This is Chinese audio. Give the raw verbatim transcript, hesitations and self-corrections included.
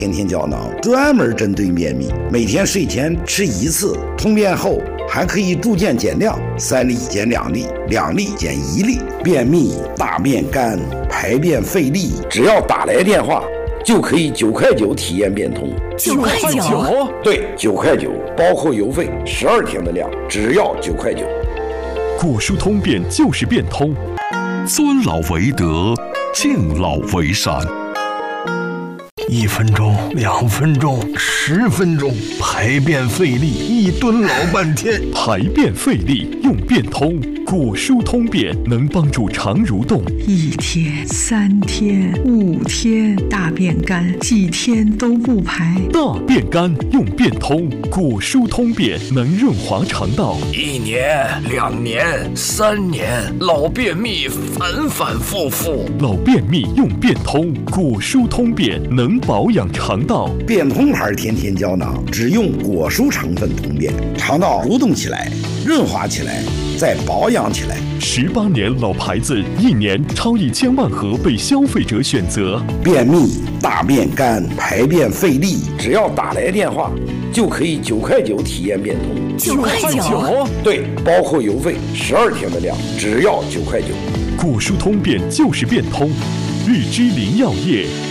天天胶囊专门针对便秘，每天睡前吃一次，通便后还可以逐渐减量，三粒减两粒，两粒减一粒。便秘、大便干、排便费力，只要打来电话，就可以九块九体验变通。 九块九？ 对，九块九，包括邮费，十二天的量，只要九块九。 果蔬通便就是变通，尊老为德，敬老为善。 一分钟，两分钟，十分钟，排便费力，一蹲老半天。 排便费力用变通，果蔬通便能帮助肠蠕动。 一天、三天、五天，大便干，几天都不排。 大便干用变通，果蔬通便能润滑肠道。 一年、两年、三年，老便秘反反复复。 老便秘用变通，果蔬通便能保养肠道。 变通牌天天胶囊只用果蔬成分通便，肠道蠕动起来，润滑起来，再保养起来。 十八年老牌子，一年超一千万盒被消费者选择。 便秘、大便干、排便费力，只要打来电话，就可以九块九体验变通。 九块九？ 对，包括邮费，十二天的量，只要九块九。 果蔬通便就是变通，日之林药业。